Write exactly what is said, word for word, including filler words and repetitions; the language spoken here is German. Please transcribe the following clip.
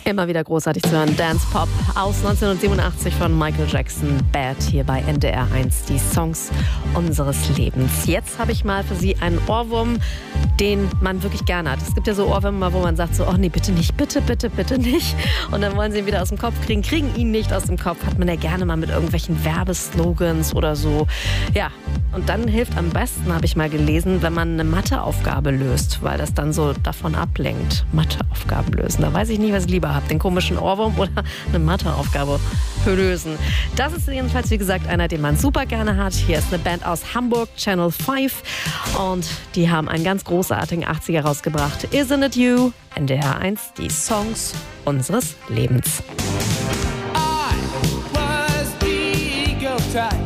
Immer wieder großartig zu hören. Dance Pop aus neunzehnhundertsiebenundachtzig von Michael Jackson. Bad hier bei N D R eins. Die Songs unseres Lebens. Jetzt habe ich mal für Sie einen Ohrwurm, den man wirklich gerne hat. Es gibt ja so Ohrwürmer, wo man sagt so, oh nee, bitte nicht, bitte, bitte, bitte nicht. Und dann wollen Sie ihn wieder aus dem Kopf kriegen, kriegen ihn nicht aus dem Kopf. Hat man ja gerne mal mit irgendwelchen Werbeslogans oder so. Ja, und dann hilft am besten, habe ich mal gelesen, wenn man eine Matheaufgabe löst, weil das dann so davon ablenkt. Matheaufgaben lösen. Da weiß ich nicht, was ich lieber habe. Den komischen Ohrwurm oder eine Matheaufgabe lösen. Das ist jedenfalls, wie gesagt, einer, den man super gerne hat. Hier ist eine Band aus Hamburg, Channel fünf. Und die haben einen ganz großartigen achtziger rausgebracht. Isn't It You? N D R eins, die Songs unseres Lebens. I was the ego type.